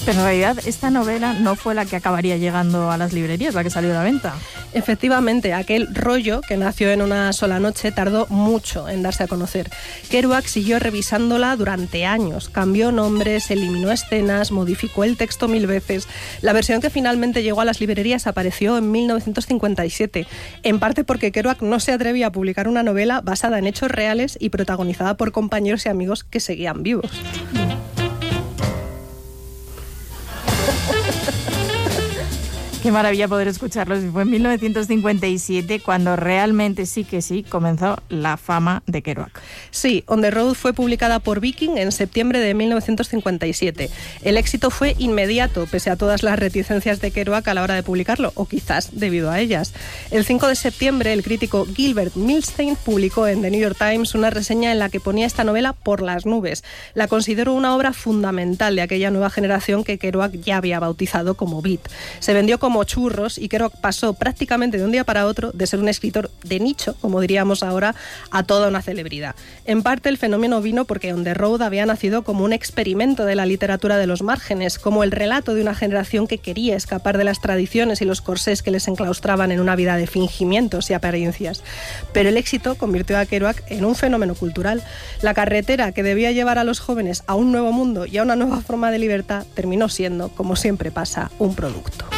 Pero en realidad esta novela no fue la que acabaría llegando a las librerías, la que salió a la venta. Efectivamente, aquel rollo que nació en una sola noche tardó mucho en darse a conocer. Kerouac siguió revisándola durante años, cambió nombres, eliminó escenas, modificó el texto 1000 veces. La versión que finalmente llegó a las librerías apareció en 1957, en parte porque Kerouac no se atrevía a publicar una novela basada en hechos reales y protagonizada por compañeros y amigos que seguían vivos. Qué maravilla poder escucharlos. Fue en 1957 cuando realmente sí comenzó la fama de Kerouac. Sí, On the Road fue publicada por Viking en septiembre de 1957. El éxito fue inmediato, pese a todas las reticencias de Kerouac a la hora de publicarlo, o quizás debido a ellas. El 5 de septiembre, el crítico Gilbert Milstein publicó en The New York Times una reseña en la que ponía esta novela por las nubes. La consideró una obra fundamental de aquella nueva generación que Kerouac ya había bautizado como beat. Se vendió como churros y Kerouac pasó prácticamente de un día para otro de ser un escritor de nicho, como diríamos ahora, a toda una celebridad. En parte el fenómeno vino porque On the Road había nacido como un experimento de la literatura de los márgenes, como el relato de una generación que quería escapar de las tradiciones y los corsés que les enclaustraban en una vida de fingimientos y apariencias. Pero el éxito convirtió a Kerouac en un fenómeno cultural. La carretera que debía llevar a los jóvenes a un nuevo mundo y a una nueva forma de libertad terminó siendo, como siempre pasa, un producto.